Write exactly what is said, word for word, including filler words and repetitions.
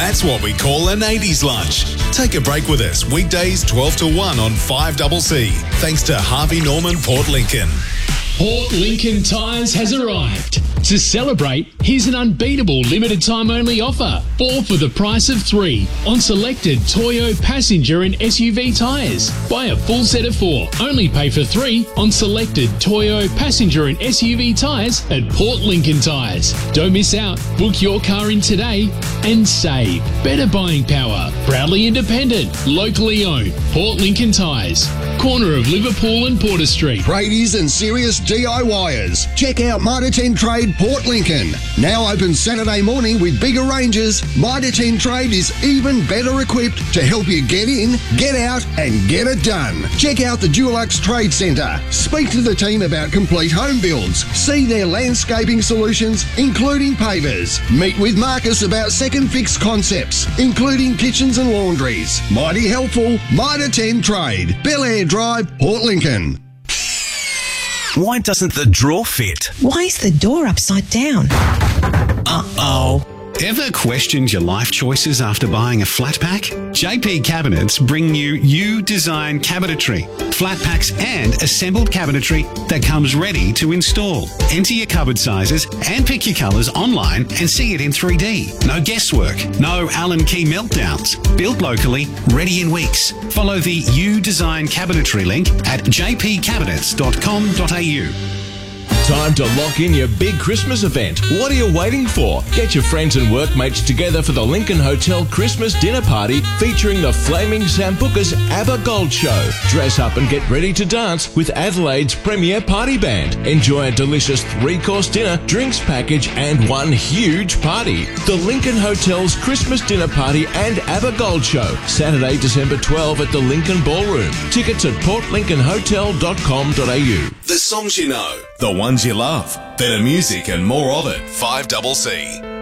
That's what we call an eighties lunch. Take a break with us weekdays twelve to one on five C C. Thanks to Harvey Norman Port Lincoln. Port Lincoln Tyres has arrived. To celebrate, here's an unbeatable limited time only offer. Four for the price of three on selected Toyo passenger and S U V tyres. Buy a full set of four. Only pay for three on selected Toyo passenger and S U V tyres at Port Lincoln Tyres. Don't miss out. Book your car in today and save. Better buying power. Proudly independent. Locally owned. Port Lincoln Tyres. Corner of Liverpool and Porter Street. Tradies and serious DIYers. Check out Mitre ten Trade Port Lincoln. Now open Saturday morning with bigger ranges. Mitre ten Trade is even better equipped to help you get in, get out and get it done. Check out the Dulux Trade Centre. Speak to the team about complete home builds. See their landscaping solutions, including pavers. Meet with Marcus about second fix concepts, including kitchens and laundries. Mighty helpful. Mitre ten Trade. Bel Air Drive, Port Lincoln. Why doesn't the drawer fit? Why is the door upside down? Uh-oh. Ever questioned your life choices after buying a flat pack? J P Cabinets bring you U-Design Cabinetry. Flat packs and assembled cabinetry that comes ready to install. Enter your cupboard sizes and pick your colours online and see it in three D. No guesswork, no Allen key meltdowns. Built locally, ready in weeks. Follow the U-Design Cabinetry link at j p cabinets dot com dot a u. Time to lock in your big Christmas event. What are you waiting for? Get your friends and workmates together for the Lincoln Hotel Christmas dinner party featuring the Flaming Sambuca's ABBA Gold Show. Dress up and get ready to dance with Adelaide's premier party band. Enjoy a delicious three-course dinner, drinks package and one huge party. The Lincoln Hotel's Christmas dinner party and ABBA Gold Show. Saturday, December twelfth at the Lincoln Ballroom. Tickets at port lincoln hotel dot com dot a u. The songs you know, the ones you love, better music and more of it. five C C.